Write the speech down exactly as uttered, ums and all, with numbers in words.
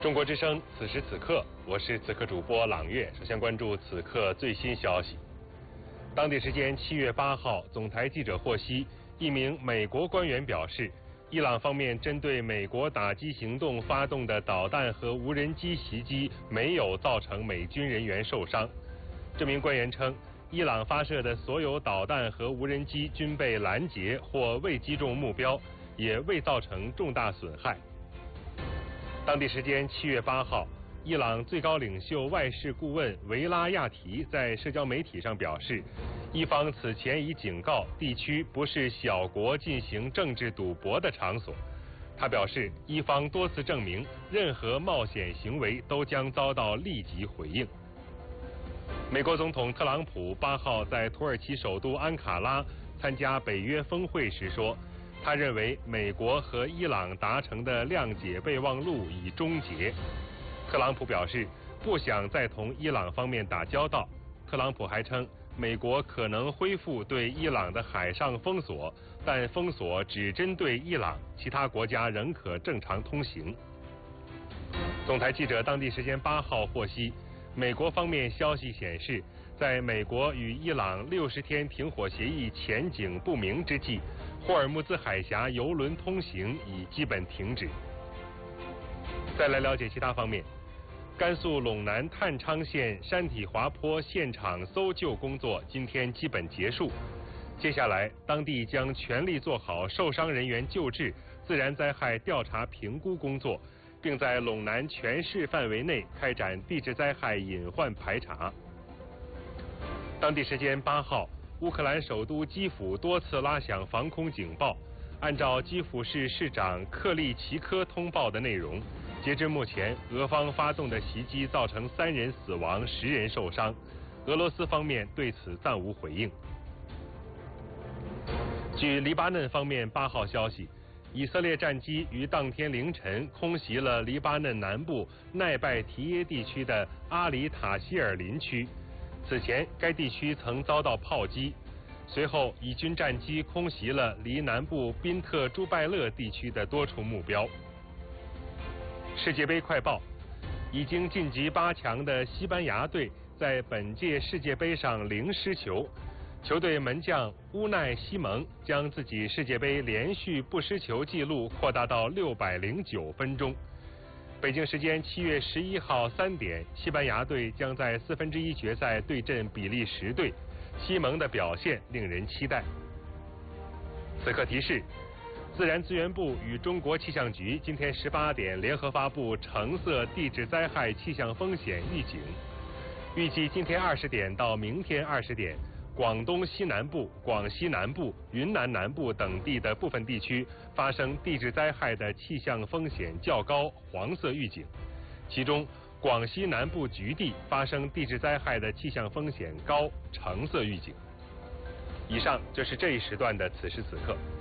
中国之声，此时此刻，我是此刻主播朗月。首先关注此刻最新消息。当地时间七月八号，总台记者获悉，一名美国官员表示，伊朗方面针对美国打击行动发动的导弹和无人机袭击没有造成美军人员受伤。这名官员称，伊朗发射的所有导弹和无人机均被拦截或未击中目标，也未造成重大损害。当地时间七月八号，伊朗最高领袖外事顾问维拉亚提在社交媒体上表示，伊方此前已警告地区不是小国进行政治赌博的场所。他表示，伊方多次证明，任何冒险行为都将遭到立即回应。美国总统特朗普八号在土耳其首都安卡拉参加北约峰会时说，他认为美国和伊朗达成的谅解备忘录已终结。特朗普表示不想再同伊朗方面打交道。特朗普还称，美国可能恢复对伊朗的海上封锁，但封锁只针对伊朗，其他国家仍可正常通行。总台记者当地时间八号获悉，美国方面消息显示，在美国与伊朗六十天停火协议前景不明之际，霍尔木兹海峡油轮通行已基本停止。再来了解其他方面，甘肃陇南太昌县山体滑坡现场搜救工作今天基本结束，接下来当地将全力做好受伤人员救治、自然灾害调查评估工作，并在陇南全市范围内开展地质灾害隐患排查。当地时间八号，乌克兰首都基辅多次拉响防空警报。按照基辅市市长克利奇科通报的内容，截至目前，俄方发动的袭击造成三人死亡、十人受伤。俄罗斯方面对此暂无回应。据黎巴嫩方面八号消息，以色列战机于当天凌晨空袭了黎巴嫩南部奈拜提耶地区的阿里塔希尔林区。此前，该地区曾遭到炮击。随后，以军战机空袭了离南部宾特朱拜勒地区的多处目标。世界杯快报：已经晋级八强的西班牙队在本届世界杯上零失球，球队门将乌奈西蒙将自己世界杯连续不失球纪录扩大到六百零九分钟。北京时间七月十一号三点，西班牙队将在四分之一决赛对阵比利时队，西蒙的表现令人期待。此刻提示：自然资源部与中国气象局今天十八点联合发布橙色地质灾害气象风险预警，预计今天二十点到明天二十点，广东西南部、广西南部、云南南部等地的部分地区发生地质灾害的气象风险较高黄色预警，其中广西南部局地发生地质灾害的气象风险高橙色预警。以上就是这一时段的此时此刻。